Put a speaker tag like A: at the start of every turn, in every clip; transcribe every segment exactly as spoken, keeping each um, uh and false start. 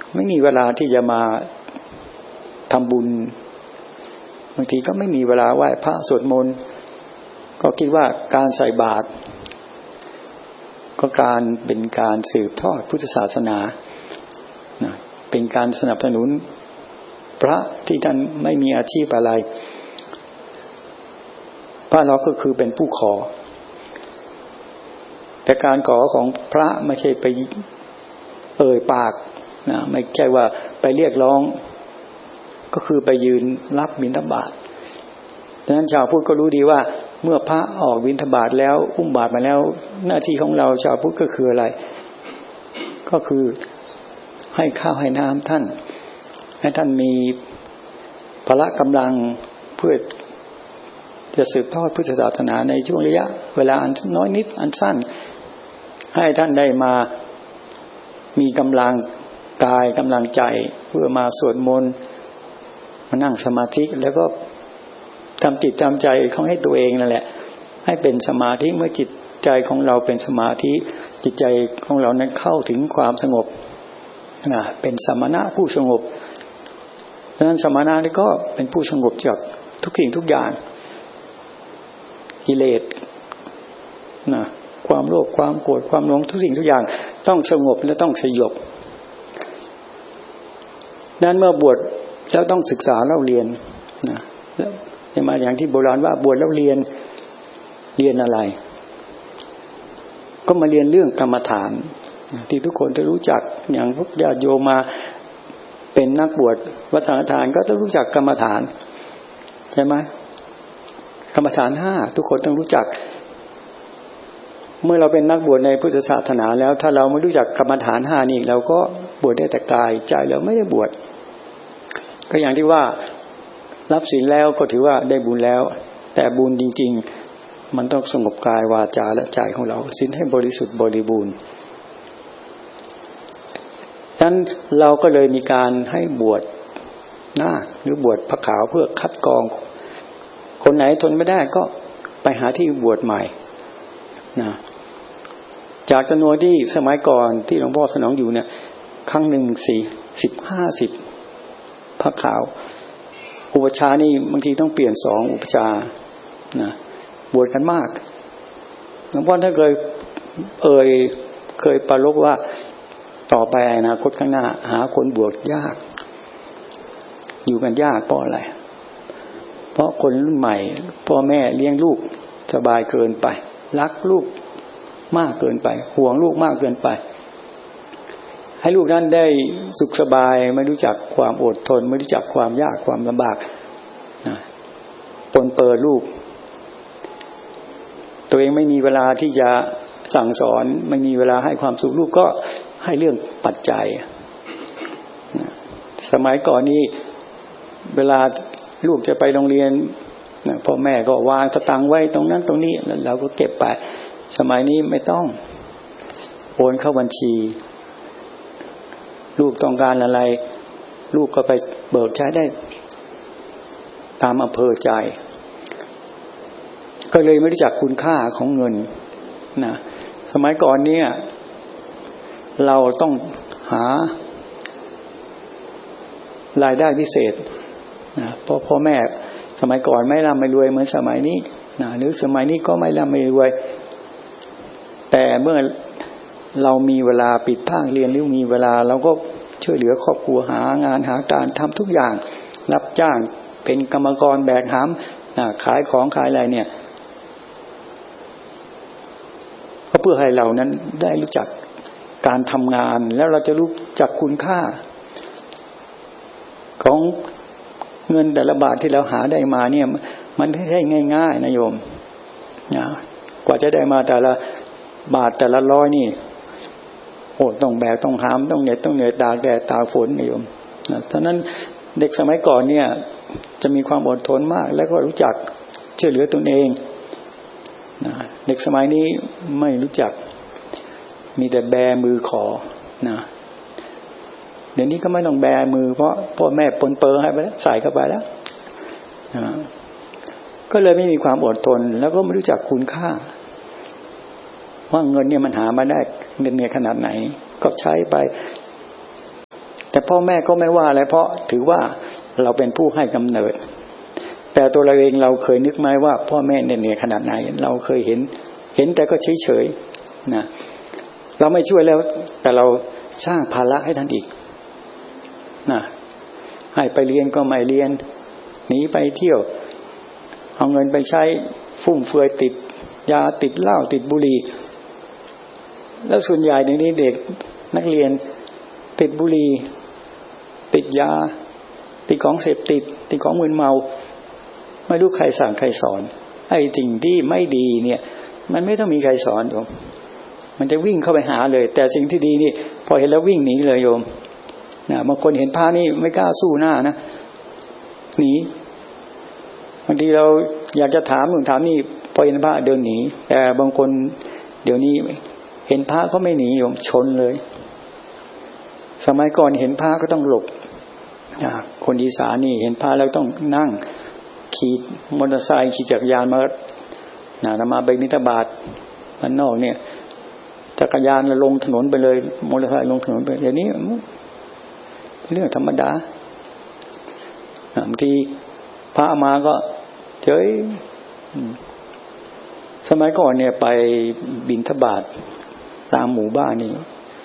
A: ไม่มีเวลาที่จะมาทำบุญบางทีก็ไม่มีเวลาไหว้พระสวดมนต์ก็คิดว่าการใส่บาตรก็การเป็นการสืบทอดพุทธศาสนานะเป็นการสนับสนุนพระที่ท่านไม่มีอาชีพอะไรพระเราก็คือเป็นผู้ขอแต่การขอของพระไม่ใช่ไปเอ่ยปากนะไม่ใช่ว่าไปเรียกร้องก็คือไปยืนรับบิณฑบาตดังนั้นชาวพุทธก็รู้ดีว่าเมื่อพระออกบิณฑบาตแล้วอุ้มบาตรมาแล้วหน้าที่ของเราชาวพุทธก็คืออะไรก็คือให้ข้าวให้น้ำท่านให้ท่านมีพละกำลังเพื่อจะสืบทอดพุทธศาสนาในช่วงระยะเวลาอันน้อยนิดอันสั้นให้ท่านได้มามีกำลังกายกำลังใจเพื่อมาสวดมนต์มานั่งสมาธิแล้วก็ทำจิตทำใจของให้ตัวเองนั่นแหละให้เป็นสมาธิเมื่อจิตใจของเราเป็นสมาธิจิตใจของเรานั้นเข้าถึงความสงบนะเป็นสมณะผู้สงบดังนั้นสมณะนี่ก็เป็นผู้สงบจากทุกสิ่งทุกอย่างกิเลสนะความโลภความโกรธความหลงทุกสิ่งทุกอย่างต้องสงบและต้องสยบดังนั้นเมื่อบวชแล้วต้องศึกษาเล่าเรียนนะจะมาอย่างที่โบราณว่าบวชแล้วเรียนเรียนอะไรก็มาเรียนเรื่องกรรมฐานที่ทุกคนจะรู้จักอย่างพวกญาติโยมมาเป็นนักบวชวัดสังฆทานก็ต้องรู้จักกรรมฐานใช่ไหมกรรมฐานห้าทุกคนต้องรู้จักเมื่อเราเป็นนักบวชในพุทธศาสนาแล้วถ้าเราไม่รู้จักกรรมฐานห้านี่เราก็บวชได้แต่กายใจเราไม่ได้บวชก็อย่างที่ว่ารับศีลแล้วก็ถือว่าได้บุญแล้วแต่บุญจริงๆมันต้องสงบกายวาจาและใจของเราศีลให้บริสุทธิ์บริบูรณ์ดังนั้นเราก็เลยมีการให้บวชนาคหรือบวชพระขาวเพื่อคัดกรองคนไหนทนไม่ได้ก็ไปหาที่บวชใหม่นะจากจำนวนที่สมัยก่อนที่หลวงพ่อสนองอยู่เนี่ยครั้งหนึ่งสี่สิบห้าสิบพระขาวอุปชานี่บางทีต้องเปลี่ยนสองอุปชานะบวชกันมากหลวงพ่อท่านเคยเอ่ยเคยปรารภว่าต่อไปอนาคตข้างหน้าหาคนบวชยากอยู่กันยากเพราะอะไรเพราะคนรุ่นใหม่พ่อแม่เลี้ยงลูกสบายเกินไปรักลูกมากเกินไปห่วงลูกมากเกินไปให้ลูกนั้นได้สุขสบายไม่รู้จักความอดทนไม่รู้จักความยากความลำบากนะปนเปื้อนลูกตัวเองไม่มีเวลาที่จะสั่งสอนไม่มีเวลาให้ความสุขลูกก็ให้เรื่องปัจจัยนะสมัยก่อนนี้เวลาลูกจะไปโรงเรียนนะพ่อแม่ก็วางสตางค์ไว้ตรงนั้นตรงนี้แล้วเราก็เก็บไปสมัยนี้ไม่ต้องโอนเข้าบัญชีลูกต้องการอะไรลูกก็ไปเบิกใช้ได้ตามอำเภอใจก็เลยไม่รู้จักคุณค่าของเงินนะสมัยก่อนเนี่ยเราต้องหารายได้พิเศษนะเพราะพ่อแม่สมัยก่อนไม่ร่ำไม่รวยเหมือนสมัยนี้นะหรือสมัยนี้ก็ไม่ร่ำไม่รวยแต่เมื่อเรามีเวลาปิดภาคเรียนหรือมีเวลาเราก็ช่วยเหลือครอบครัวหางานหาการทำทุกอย่างรับจ้างเป็นกรรมกรแบกหามขายของขายอะไรเนี่ยก็เพื่อให้เรานั้นได้รู้จักการทำงานแล้วเราจะรู้จักคุณค่าของเงินแต่ละบาทที่เราหาได้มาเนี่ยมันไม่ใช่ง่ายๆนะโยมนะกว่าจะได้มาแต่ละบาทแต่ละร้อยนี่โอ้ต้องแบกต้องหามต้องเหน็ดต้องเหนื่อยตากแดดตากฝนนะโยมนะฉะนั้นเด็กสมัยก่อนเนี่ยจะมีความอดทนมากแล้วก็รู้จักช่วยเหลือตนเองนะเด็กสมัยนี้ไม่รู้จักมีแต่แบมือขอนะเดี๋ยวนี้ก็ไม่ต้องแบมือเพราะพ่อแม่ปนเปื้อนให้ไปแล้วใส่เข้าไปแล้วนะก็เลยไม่มีความอดทนแล้วก็ไม่รู้จักคุณค่าว่าเงินเนี่ยมันหามาได้เงินเนี่ยขนาดไหนก็ใช้ไปแต่พ่อแม่ก็ไม่ว่าอะไรเพราะถือว่าเราเป็นผู้ให้กำเนิดแต่ตัวเราเองเราเคยนึกไหมว่าพ่อแม่เหนื่อยขนาดไหนเราเคยเห็นเห็นแต่ก็เฉยๆนะเราไม่ช่วยแล้วแต่เราสร้างภาระให้ท่านอีกนะให้ไปเรียนก็ไม่เรียนหนีไปเที่ยวเอาเงินไปใช้ฟุ่มเฟือยติดยาติดเหล้าติดบุหรี่แล้วส่วนใหญ่ในนี้เด็กนักเรียนติดบุหรี่ติดยาติดของเสพติดติดของมึนเมาไม่รู้ใครสั่งใครสอนไอ้สิ่งที่ไม่ดีเนี่ยมันไม่ต้องมีใครสอนโยมมันจะวิ่งเข้าไปหาเลยแต่สิ่งที่ดีนี่พอเห็นแล้ววิ่งหนีเลยโยมนะบางคนเห็นพระนี่ไม่กล้าสู้หน้านะหนีบางทีเราอยากจะถามหนึ่งถามนี่พอเห็นพระเดินหนีแต่บางคนเดี๋ยวนี้เห็นพระก็ไม่หนีโยมชนเลยสมัยก่อนเห็นพระก็ต้องหลบคนอีสานนี่เห็นพระแล้วต้องนั่งขี่มอเตอร์ไซค์ขี่จักรยานมาน่ะมาไปบิณฑบาตบ้านนอกเนี่ยจักรยานลงถนนไปเลยมอเตอร์ไซค์ลงถนนไปเดี๋ยวนี้เรื่องธรรมดาบางทีพระมาก็เฉยสมัยก่อนเนี่ยไปบิณฑบาตตามหมู่บ้านนี่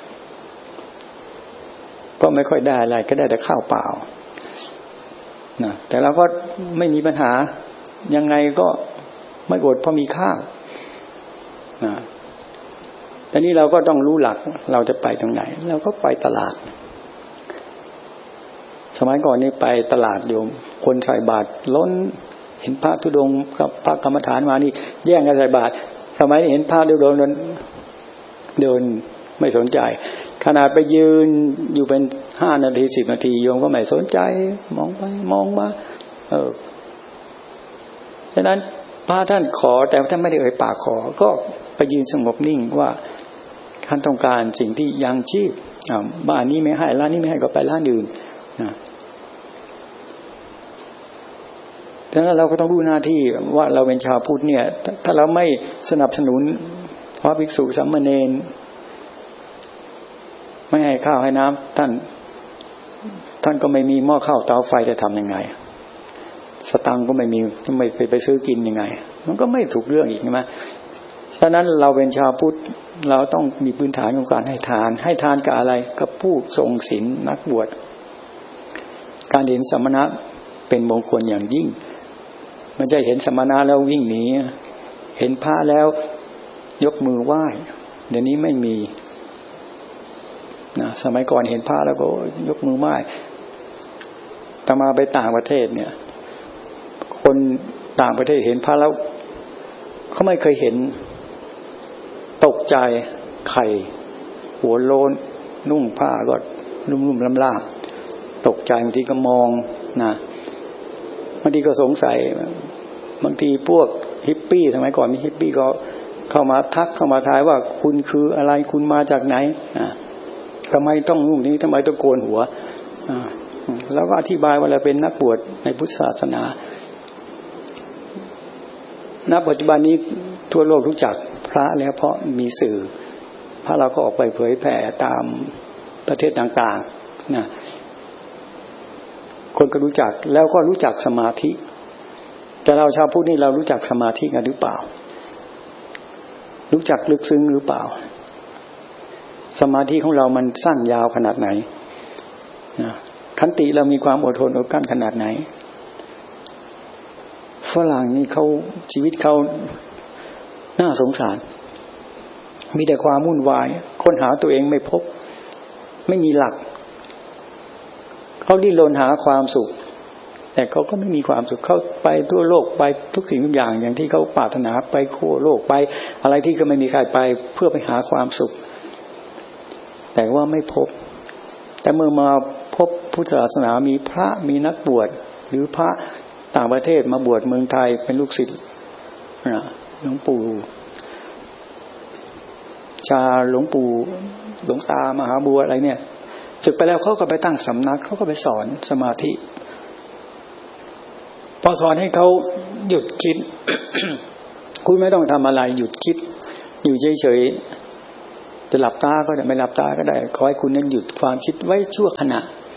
A: ก็ไม่ค่อยได้อะไรก็ได้แต่ข้าวเปล่านะแต่เราก็ไม่มีปัญหายังไงก็ไม่อดเพราะมีข้าวนะแต่นี่เราก็ต้องรู้หลักเราจะไปตรงไหนเราก็ไปตลาดสมัยก่อนนี่ไปตลาดโยมคนใส่บาตรล้นเห็นพระธุดงค์กับพระกรรมฐานมานี่แย่งกันใส่บาตรสมัยนี้เห็นพระธุดงค์เดินเดินไม่สนใจขนาดไปยืนอยู่เป็นห้านาทีสิบนาทีโยมก็ไม่สนใจมองไปมองมาเออฉะนั้นพระท่านขอแต่ท่านไม่ได้เอ่ยปากขอก็ไปยืนสงบนิ่งว่าท่านต้องการสิ่งที่ยังชีพบ้านนี้ไม่ให้ร้านนี้ไม่ให้ก็ไปร้านอื่นนะดังนั้นเราก็ต้องรู้หน้าที่ว่าเราเป็นชาวพุทธเนี่ยถ้าเราไม่สนับสนุนพระภิกษุสามเณรไม่ให้ข้าวให้น้ำท่านท่านก็ไม่มีหม้อข้าวเตาไฟจะทำยังไงสตังค์ก็ไม่มีไม่ไปไปซื้อกินยังไงมันก็ไม่ถูกเรื่องอีกใช่ไหมฉะนั้นเราเป็นชาวพุทธเราต้องมีพื้นฐานของการให้ทานให้ทานกับอะไรกับผู้ทรงศีลนักบวชการเห็นสมณะเป็นมงคลอย่างยิ่งไม่ใช่เห็นสมณะแล้ววิ่งหนีเห็นพระแล้วยกมือไหว้เดี๋ยวนี้ไม่มีนะสมัยก่อนเห็นพระแล้วก็ยกมือไหว้แต่มาไปต่างประเทศเนี่ยคนต่างประเทศเห็นพระแล้วเขาไม่เคยเห็นตกใจไข่หัวโลนนุ่งผ้าก็ลุ่มๆล่ำๆตกใจบางทีก็มองนะบางทีก็สงสัยบางทีพวกฮิปปี้สมัยก่อนมีฮิปปี้ก็เข้ามาทักเข้ามาทายว่าคุณคืออะไรคุณมาจากไหนนะทำไมต้องนุ่งนี้ทำไมต้องโกนหัวแล้วก็อธิบายว่าเราเป็นนักบวชในพุทธศาสนาณปัจจุบันนี้ทั่วโลกรู้จักพระแล้วเพราะมีสื่อพระเราก็ออกไปเผยแผ่ตามประเทศต่างๆนะคนก็รู้จักแล้วก็รู้จักสมาธิแต่เราชาวพุทธนี่เรารู้จักสมาธิกันหรือเปล่ารู้จักลึกซึ้งหรือเปล่าสมาธิของเรามันสั้นยาวขนาดไหนนะขันติเรามีความอดทนอดกลั้นขนาดไหนฝรั่งนี่เขาชีวิตเขาน่าสงสารมีแต่ความวุ่นวายค้นหาตัวเองไม่พบไม่มีหลักเขาดิ้นรนหาความสุขแต่เขาก็ไม่มีความสุขเขาไปทั่วโลกไปทุกสิ่งทุกอย่างอย่างที่เขาปรารถนาไปทั่วโลกไปอะไรที่ก็ไม่มีใครไปเพื่อไปหาความสุขแต่ว่าไม่พบแต่เมื่อมาพบพุทธศาสนามีพระมีนักบวชหรือพระต่างประเทศมาบวชเมืองไทยเป็นลูกศิษย์หลวงปู่ชาหลวงปู่หลวงตามหาบัวอะไรเนี่ยศึกไปแล้วเขาก็ไปตั้งสำนักเขาก็ไปสอนสมาธิพอสอนให้เขาหยุดคิด คุณไม่ต้องทำอะไรหยุดคิดอยู่เฉยๆจะหลับตาก็ได้ไม่หลับตาก็ได้ขอให้คุณนั้นหยุดความคิดไว้ชั่วขณะ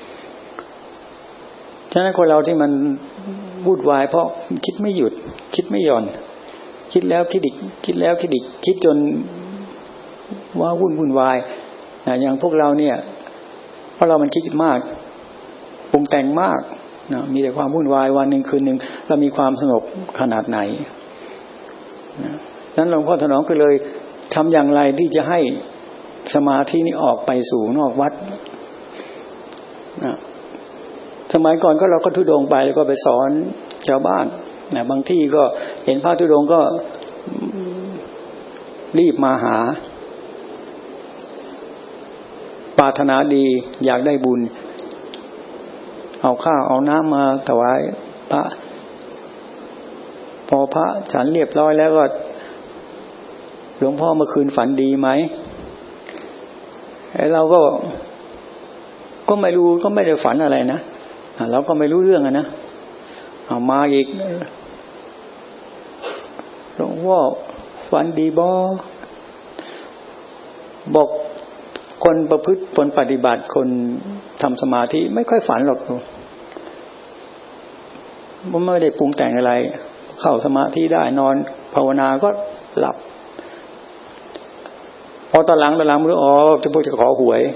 A: ฉะนั้นคนเราที่มันวุ่นวายเพราะคิดไม่หยุดคิดไม่หย่อนคิดแล้วคิดอีกคิดแล้วคิดอีกคิดจนว่าวุ่นวุ่นวายนะอย่างพวกเราเนี่ยเพราะเรามันคิดมากปรุงแต่งมากนะมีแต่ความวุ่นวายวันหนึ่งคืนหนึ่งเรามีความสงบขนาดไหนนะนั้นหลวงพ่อถนอมก็เลยทำอย่างไรที่จะให้สมาธินี้ออกไปสู่นอกวัดนะสมัยก่อนก็เราก็ทุดงไปแล้วก็ไปสอนชาวบ้านนะบางที่ก็เห็นพระทุดงก็รีบมาหาปรารถนาดีอยากได้บุญเอาข้าวเอาน้ำมาถวายพระพอพระฉันเรียบร้อยแล้วก็หลวงพ่อเมื่อคืนฝันดีไหมไอ้เราก็ก็ไม่รู้ก็ไม่ได้ฝันอะไรนะเราก็ไม่รู้เรื่องอะนะเอามาอีกหลวงพ่อฝันดีบ่บอกคนประพฤติคนปฏิบัติคนทำสมาธิไม่ค่อยฝันหรอกมันไม่ได้ปรุงแต่งอะไรเข้าสมาธิได้นอนภาวนาก็หลับพอตอนหลังตอนหลังรู้อ๋อจะพวกจะขอหวย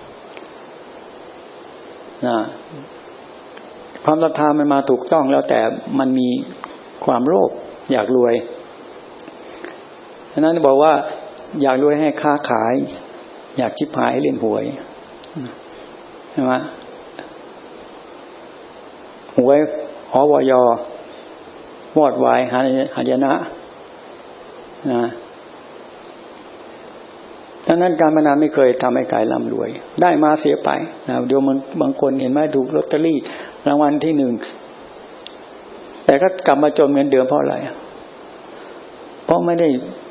A: นะความศรัทธามันมาถูกต้องแล้วแต่มันมีความโลภอยากรวยฉะนั้นบอกว่าอยากรวยให้ค้าขายอยากชิบหายให้เล่นหวยใช่ไหมหวยหวยวอดวายหายนะนะดังนั้นการพนันไม่เคยทำให้กายร่ำรวยได้มาเสียไปนะเดี๋ยวมันบางคนเห็นไหมถูกลอตเตอรี่รางวัลที่หนึ่งแต่ก็กลับมาจนเงินเดือนเพราะอะไรเพราะไม่ได้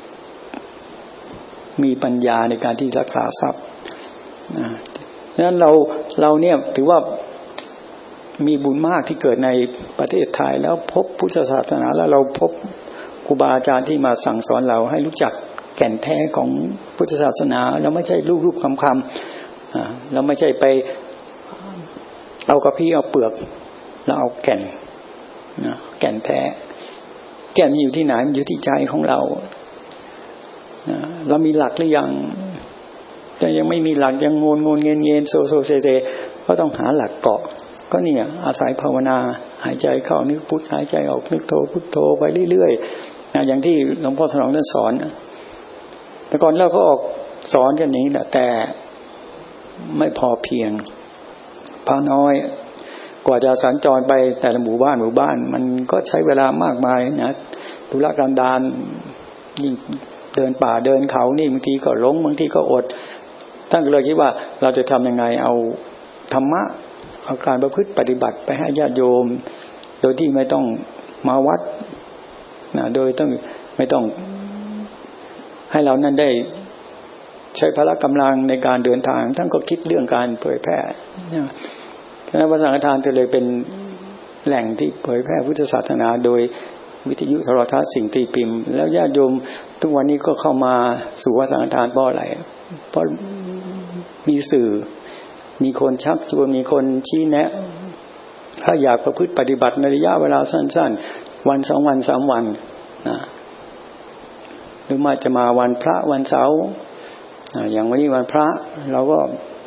A: มีปัญญาในการที่รักษาทรัพย์นะดังนั้นเราเราเนี่ยถือว่ามีบุญมากที่เกิดในประเทศไทยแล้วพบพุทธศาสนาแล้วเราพบครูบาอาจารย์ที่มาสั่งสอนเราให้รู้จักแก่นแท้ของพุทธศาสนาเราไม่ใช่รูปๆคำๆเราไม่ใช่ไปเอากระพี้เอาเปลือกเราเอาแก่นนะแก่นแท้แก่นอยู่ที่ไหนมันอยู่ที่ใจของเรานะเรามีหลักหรือยังแต่ยังไม่มีหลักยังงนงนเงียนเงียนโซโซเซเซก็ต้องหาหลักเกาะก็เนี่ยอาศัยภาวนาหายใจเข้านึกพุทหายใจออกนึกโทพุทโธไปเรื่อยๆนะอย่างที่หลวงพ่อสนองท่านสอนแต่ก่อนเราก็ออกสอนกันนี้แหละแต่ไม่พอเพียงพระน้อยกว่าจะสัญจรไปแต่ละหมู่บ้านหมู่บ้านมันก็ใช้เวลามากมายนะธุรกันดารยิ่งเดินป่าเดินเขานี่บางทีก็หลงบางทีก็อดท่านก็เลยคิดว่าเราจะทำยังไงเอาธรรมะเอาการประพฤติปฏิบัติไปให้ญาติโยมโดยที่ไม่ต้องมาวัดนะโดยต้องไม่ต้องให้เรานั้นได้ใช้พละกำลังในการเดินทางท่านก็คิดเรื่องการเผยแพร่นะคณะวัดสังฆทานจะเลยเป็นแหล่งที่เผยแพร่พุทธศาสนาโดยวิทยุโทรทัศน์สิ่งตีพิมพ์แล้วญาติโยมทุกวันนี้ก็เข้ามาสู่วัดสังฆทานเพราะอะไรเพราะมีสื่อมีคนชักชวนมีคนชี้แนะถ้าอยากประพฤติปฏิบัติในระยะเวลาสั้นๆวันสองวันสามวันนะหรือมาจะมาวันพระวันเสาร์อย่างวันนี้วันพระเราก็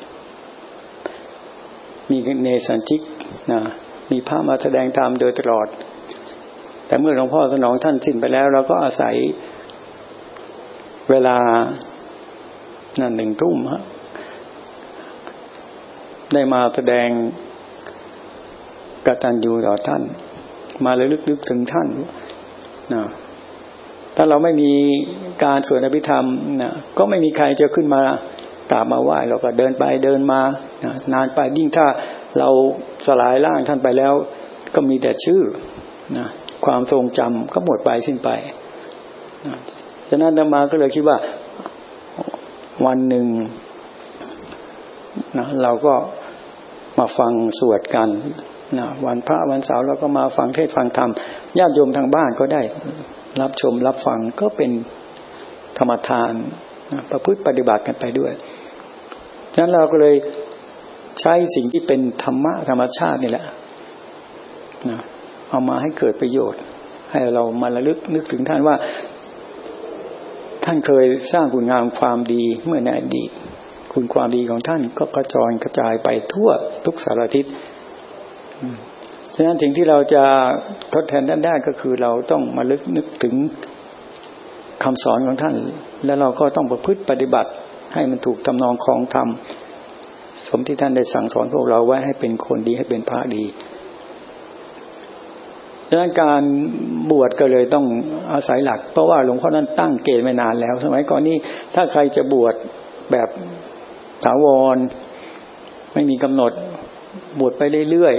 A: มีเนสัญชิกนะมีพระมาแสดงธรรมโดยตลอดแต่เมื่อหลวงพ่อสนองท่านสิ้นไปแล้วเราก็อาศัยเวลานั่นหนึ่งทุ่มฮะได้มาแสดงกตัญญูต่อท่านมาระลึกนึกถึงท่านนะถ้าเราไม่มีการสวดอภิธรรมนะก็ไม่มีใครจะขึ้นมากราบมาไหว้เราก็เดินไปเดินมานะนานไปยิ่งถ้าเราสลายร่างท่านไปแล้วก็มีแต่ชื่อนะความทรงจำก็หมดไปสิ้นไปนะฉะนั้นอาตมาก็เลยคิดว่าวันหนึ่งนะเราก็มาฟังสวดกันนะวันพระวันเสาร์เราก็มาฟังเทศน์ฟังธรรมญาติโยมทางบ้านก็ได้รับชมรับฟังก็เป็นธรรมทานนะประพฤติปฏิบัติกันไปด้วยฉะนั้นเราก็เลยใช้สิ่งที่เป็นธรรมะธรรมชาตินี่แหละนะเอามาให้เกิดประโยชน์ให้เรามาระลึกนึกถึงท่านว่าท่านเคยสร้างคุณงามความดีเมื่อในอดีตคุณความดีของท่านก็กระจรกระจายไปทั่วทุกสารทิศฉะนั้นสิ่งที่เราจะทดแทนท่านได้ก็คือเราต้องมาลึกนึกถึงคำสอนของท่านแล้วเราก็ต้องประพฤติปฏิบัติให้มันถูกทำนองครองธรรมสมที่ท่านได้สั่งสอนพวกเราไว้ให้เป็นคนดีให้เป็นพระดีดังนั้นการบวชก็เลยต้องอาศัยหลักเพราะว่าหลวงพ่อนั้นตั้งเกณฑ์ไว้นานแล้วสมัยก่อนนี้ถ้าใครจะบวชแบบถาวรไม่มีกำหนดบวชไปเรื่อย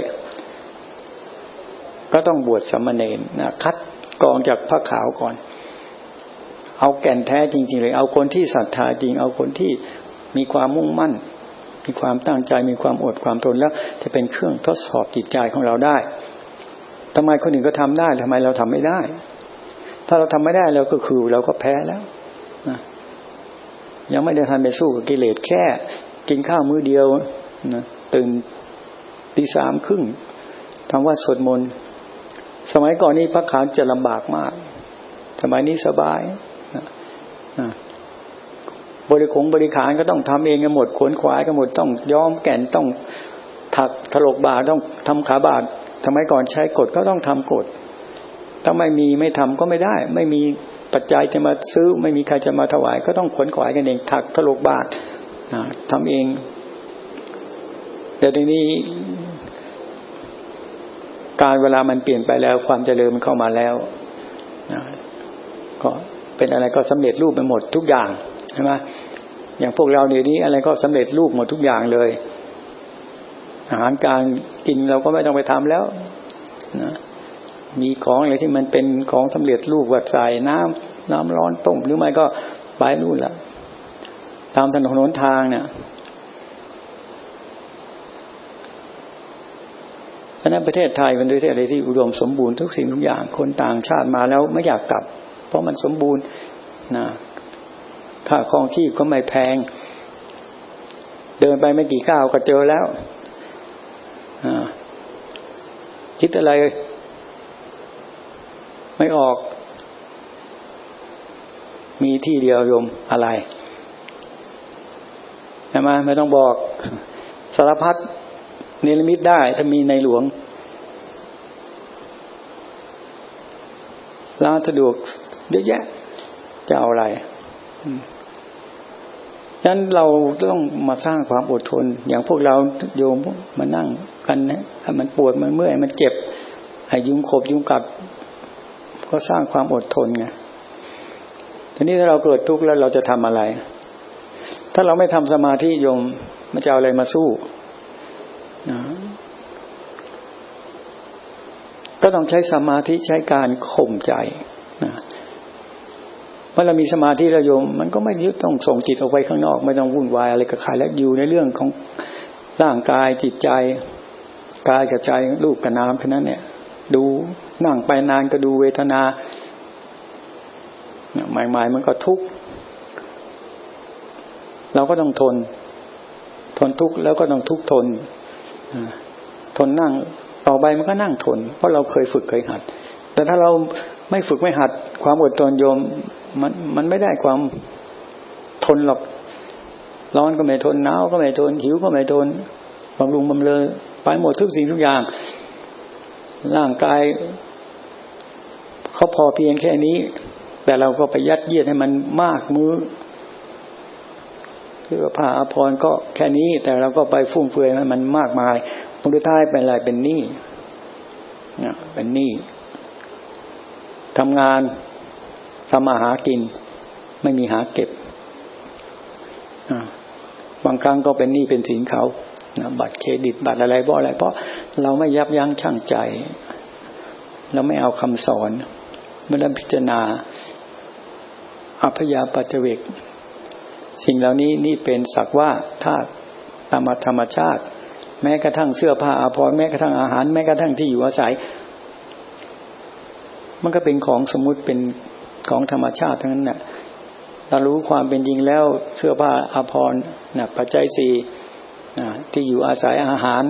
A: ๆก็ต้องบวชสามเณรนะคัดกรองจากพระขาวก่อนเอาแก่นแท้จริงๆเลยเอาคนที่ศรัทธาจริงเอาคนที่มีความมุ่งมั่นมีความตั้งใจมีความอดความทนแล้วจะเป็นเครื่องทดสอบจิตใจของเราได้ทำไมคนอื่นก็ทำได้ทำไมเราทำไม่ได้ถ้าเราทำไม่ได้เราก็คือเราก็แพ้แล้วนะยังไม่ได้ทันไปสู้กับกิเลสแค่กินข้าวมื้อเดียวนะตื่นตีสามครึ่งทำวัดสวดมนต์สมัยก่อนนี้พระขาวจะลำบากมากสมัยนี้สบายนะนะบริขงบริขารก็ต้องทำเองกันหมดขวนขวายกันหมดต้องย้อมแก่นต้องถักถลกบาทต้องทำขาบาทสมัยก่อนใช้กฎก็ต้องทำกฎถ้าไม่มีไม่ทำก็ไม่ได้ไม่มีปัจจัยจะมาซื้อไม่มีใครจะมาถวายก็ต้องขวนขวายกันเองถักถลกบาทนะทำเองแต่ทีนี้การเวลามันเปลี่ยนไปแล้วความเจริญมันเข้ามาแล้วนะก็เป็นอะไรก็สำเร็จรูปไปหมดทุกอย่างใช่ไหมอย่างพวกเราเดี๋ยวนี้อะไรก็สำเร็จรูปหมดทุกอย่างเลยอาหารการกินเราก็ไม่ต้องไปทำแล้วนะมีของอะไรที่มันเป็นของสำเร็จรูปวัดใส่น้ำน้ำร้อนต้มหรือไม่ก็ไปนู่นละตามถนนหนทางเนี่ยเพราะนั้นประเทศไทยเป็นประเทศอะไรที่อุดมสมบูรณ์ทุกสิ่งทุกอย่างคนต่างชาติมาแล้วไม่อยากกลับเพราะมันสมบูรณ์นะค่าครองชีพก็ไม่แพงเดินไปไม่กี่ก้าวก็เจอแล้วคิดอะไรไม่ออกมีที่เดียวโยมอะไรใช่ไหมไม่ต้องบอกสารพัดเนรมิตได้ถ้ามีในหลวงร้านสะดวกเยอะแยะจะเอาอะไรฉะนั้นเราต้องมาสร้างความอดทนอย่างพวกเราโยมมานั่งกันนะถ้ามันปวดมันเมื่อยมันเจ็บให้ยุงขบยุงกัดก็สร้างความอดทนไงทีนี้ถ้าเราเกิดทุกข์แล้วเราจะทำอะไรถ้าเราไม่ทำสมาธิโยมมันจะเอาอะไรมาสู้นะก็ต้องใช้สมาธิใช้การข่มใจนะเมื่อเรามีสมาธิแล้วโยมมันก็ไม่ต้องส่งจิตออกไปข้างนอกไม่ต้องวุ่นวายอะไรกับใครแล้วอยู่ในเรื่องของร่างกายจิตใจกายกับใจรูปกับนามแค่นั้นเนี่ยดูนั่งไปนานก็ดูเวทนาใหม่ๆมันก็ทุกข์เราก็ต้องทนทนทุกข์แล้วก็ต้องทุกข์ทนทนนั่งต่อไปมันก็นั่งทนเพราะเราเคยฝึกเคยหัดแต่ถ้าเราไม่ฝึกไม่หัดความอดทนโยมมันมันไม่ได้ความทนหรอกร้อนก็ไม่ทนหนาวก็ไม่ทนหิวก็ไม่ทนบำรุงบำเรอไปหมดทุกสิ่งทุกอย่างร่างกายเขาพอเพียงแค่นี้แต่เราก็ไปยัดเยียดให้มันมากมือเสื้อผ้าอาภรณ์ก็แค่นี้แต่เราก็ไปฟุ่มเฟือยให้มันมากมายผลสุดท้ายเป็นอะไรเป็นหนี้เนี่ยเป็นหนี้ทำงานทำมาหากินไม่มีหาเก็บบางครั้งก็เป็นหนี้เป็นสินเขาบัตรเครดิตบัตรอะไรเพราะอะไรเพราะเราไม่ยับยั้งชั่งใจเราไม่เอาคำสอนไม่ได้พิจารณาอัพยาปัจเจเวกสิ่งเหล่านี้นี่เป็นสักว่าธาตุตามธรรมชาติแม้กระทั่งเสื้อผ้าอาภรณ์แม้กระทั่งอาหารแม้กระทั่งที่อยู่อาศัยมันก็เป็นของสมมุติเป็นของธรรมชาติทั้งนั้นน่ะเรารู้ความเป็นจริงแล้วเสื้อผ้าอาภรณ์น่ะปัจจัยสี่ที่อยู่อาศัยอาหาร